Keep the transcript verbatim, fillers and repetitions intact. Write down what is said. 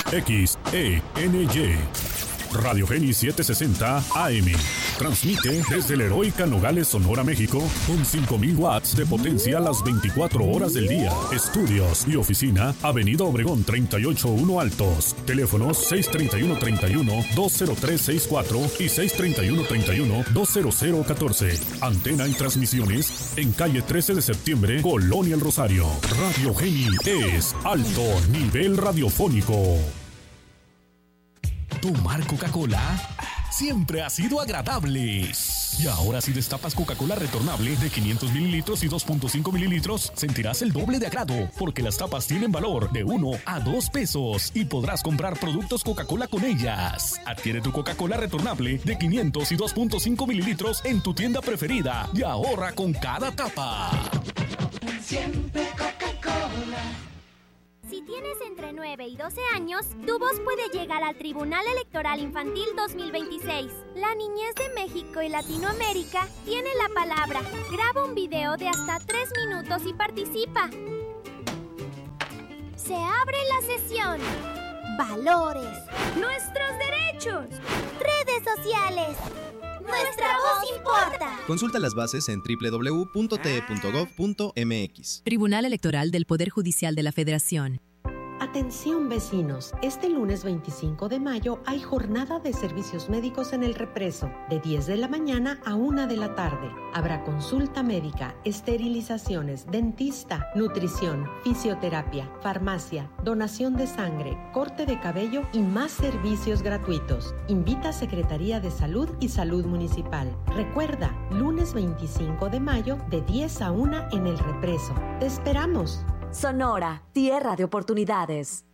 X E N Y. Radio Geni setecientos sesenta A M. Transmite desde la heroica Nogales, Sonora, México, con cinco mil watts de potencia las veinticuatro horas del día. Estudios y oficina, Avenida Obregón treinta y ocho uno Altos. Teléfonos seis treinta y uno treinta y uno dos cero tres sesenta y cuatro y seis treinta y uno treinta y uno dos cero cero catorce. Antena y transmisiones en calle trece de septiembre, Colonia El Rosario. Radio Geni es alto nivel radiofónico. Tomar Coca-Cola siempre ha sido agradable. Y ahora si destapas Coca-Cola retornable de quinientos mililitros y dos punto cinco mililitros, sentirás el doble de agrado, porque las tapas tienen valor de uno a dos pesos y podrás comprar productos Coca-Cola con ellas. Adquiere tu Coca-Cola retornable de quinientos y dos punto cinco mililitros en tu tienda preferida y ahorra con cada tapa. Siempre Coca-Cola. Si tienes entre nueve y doce años, tu voz puede llegar al Tribunal Electoral Infantil dos mil veintiséis. La niñez de México y Latinoamérica tiene la palabra. Graba un video de hasta tres minutos y participa. Se abre la sesión. Valores. Nuestros derechos. Redes sociales. Nuestra voz importa. Consulta las bases en doble u doble u doble u punto t e punto gov punto m x. Tribunal Electoral del Poder Judicial de la Federación. Atención vecinos, este lunes veinticinco de mayo hay jornada de servicios médicos en El Represo, de diez de la mañana a una de la tarde. Habrá consulta médica, esterilizaciones, dentista, nutrición, fisioterapia, farmacia, donación de sangre, corte de cabello y más servicios gratuitos. Invita a Secretaría de Salud y Salud Municipal. Recuerda, lunes veinticinco de mayo de diez a una en El Represo. ¡Te esperamos! Sonora, tierra de oportunidades.